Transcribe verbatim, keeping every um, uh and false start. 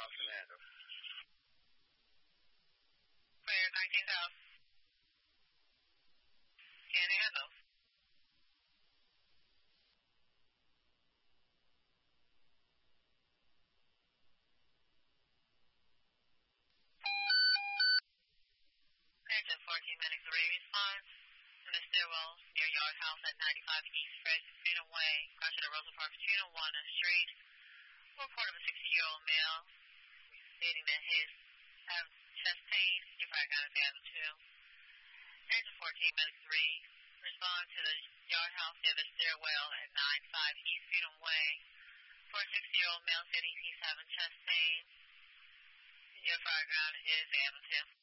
house can handle. Prayer nineteen thousand. Can handle. Engine fourteen minutes three response to the stairwell near Yard House at ninety-five East Fresh Freedom Way, across to the Rosa Parks Funeral one Street. Report of a sixty-year-old male stating that his has chest pain. You probably got his answer too. Engine fourteen minutes three respond to the Yard House near the stairwell at ninety-five East Freedom Way. For a sixty-year-old male stating he's having chest pain. Your fire ground is Avenue two.